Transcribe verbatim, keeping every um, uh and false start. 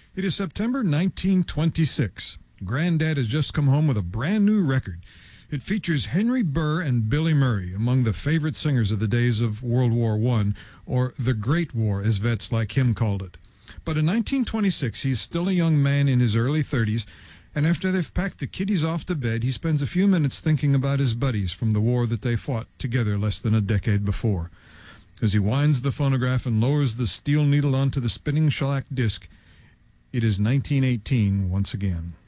It is September nineteen twenty-six. Granddad has just come home with a brand new record. It features Henry Burr and Billy Murray, among the favorite singers of the days of World War One, or the Great War, as vets like him called it. But in nineteen twenty-six, he's still a young man in his early thirties, and after they've packed the kiddies off to bed, he spends a few minutes thinking about his buddies from the war that they fought together less than a decade before. As he winds the phonograph and lowers the steel needle onto the spinning shellac disc, it is nineteen eighteen once again.